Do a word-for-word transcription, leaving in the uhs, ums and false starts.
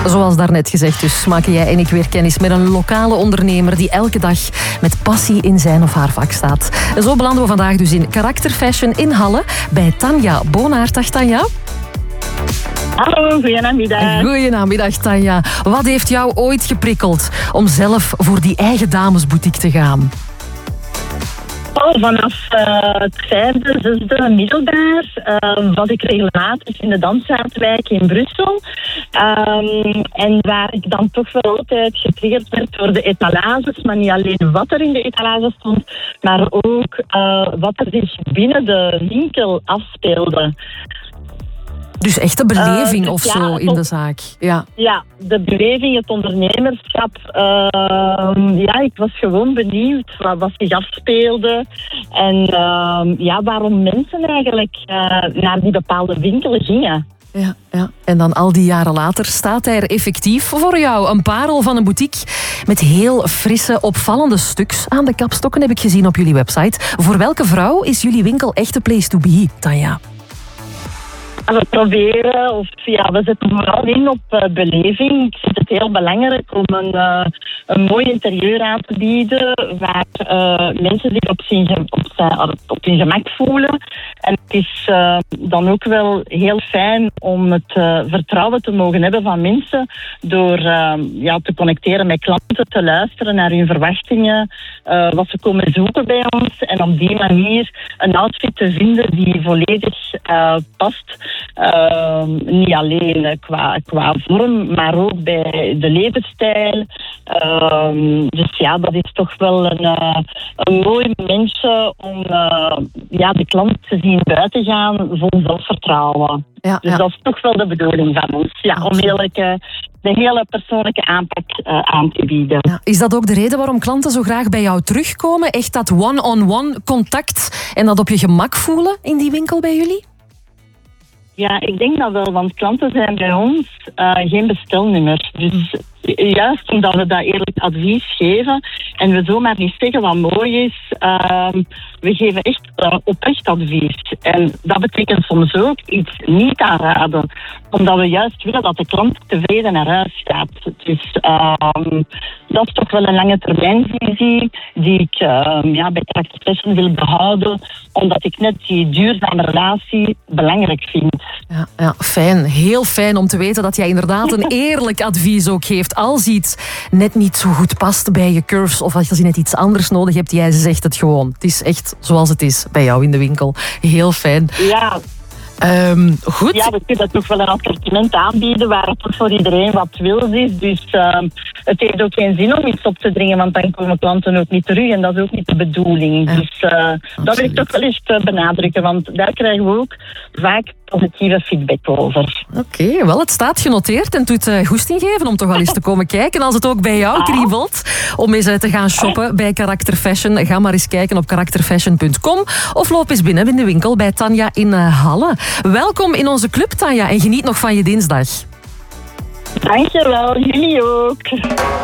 Zoals daarnet gezegd dus, maken jij en ik weer kennis met een lokale ondernemer die elke dag met passie in zijn of haar vak staat. En zo belanden we vandaag dus in Karakter Fashion in Halle bij Tanja Bonaert. Dag Tanja. Hallo, goedenamiddag. Goedenamiddag Tanja. Wat heeft jou ooit geprikkeld om zelf voor die eigen damesboutique te gaan? Oh, vanaf uh, het vijfde, zesde middelbaar uh, was ik regelmatig in de Danszaadwijk in Brussel. Um, en waar ik dan toch wel altijd getriggerd werd door de etalages. Maar niet alleen wat er in de etalages stond, maar ook uh, wat er zich binnen de winkel afspeelde. Dus echt de beleving uh, of ja, zo in de zaak. Ja, ja de beleving, het ondernemerschap. Uh, ja, ik was gewoon benieuwd wat, wat zich afspeelde. En uh, ja, waarom mensen eigenlijk uh, naar die bepaalde winkelen gingen. Ja, ja. En dan al die jaren later staat hij er effectief voor jou. Een parel van een boutique met heel frisse, opvallende stuks aan de kapstokken, heb ik gezien op jullie website. Voor welke vrouw is jullie winkel echt een place to be, Tanja? We proberen, of ja, we zetten vooral in op uh, beleving. Ik vind het heel belangrijk om een, uh, een mooi interieur aan te bieden waar uh, mensen zich op, zijn, op, zijn, op hun gemak voelen. En het is uh, dan ook wel heel fijn om het uh, vertrouwen te mogen hebben van mensen door uh, ja, te connecteren met klanten, te luisteren naar hun verwachtingen, uh, wat ze komen zoeken bij ons en op die manier een outfit te vinden die volledig uh, past. Uh, niet alleen uh, qua, qua vorm, maar ook bij de levensstijl. Uh, dus ja, dat is toch wel een, uh, een mooi momentje om uh, ja, de klant te zien buiten gaan vol zelfvertrouwen. Ja, dus ja. Dat is toch wel de bedoeling van ons. Ja, om eerlijk, uh, de hele persoonlijke aanpak uh, aan te bieden. Ja, is dat ook de reden waarom klanten zo graag bij jou terugkomen? Echt dat one-on-one contact en dat op je gemak voelen in die winkel bij jullie? Ja, ik denk dat wel, want klanten zijn bij ons uh, geen bestelnummer. Dus juist omdat we dat eerlijk advies geven en we zomaar niet zeggen wat mooi is, uh, we geven echt uh, oprecht advies. En dat betekent soms ook iets niet aanraden, omdat we juist willen dat de klant tevreden naar huis gaat. Dus uh, dat is toch wel een lange termijnvisie die ik uh, ja, bij Karakter Fashion wil behouden, omdat ik net die duurzame relatie belangrijk vind. Ja, ja, fijn. Heel fijn om te weten dat jij inderdaad een eerlijk advies ook geeft. Als iets net niet zo goed past bij je curves of als je net iets anders nodig hebt, jij zegt het gewoon. Het is echt zoals het is bij jou in de winkel. Heel fijn. Ja. Um, goed. Ja, we kunnen toch wel een assortiment aanbieden waar het voor iedereen wat wil is. Dus uh, het heeft ook geen zin om iets op te dringen, want dan komen klanten ook niet terug en dat is ook niet de bedoeling. Ja, dus uh, dat wil ik toch wel eens benadrukken, want daar krijgen we ook vaak positieve feedback over. Oké, okay, wel, het staat genoteerd en het doet uh, goesting geven om toch wel eens te komen kijken als het ook bij jou kriebelt. Om eens uh, te gaan shoppen bij Karakter Fashion. Ga maar eens kijken op karakter fashion punt com of loop eens binnen in de winkel bij Tanja in uh, Halle. Welkom in onze club, Tanja, en geniet nog van je dinsdag. Dankjewel, jullie ook.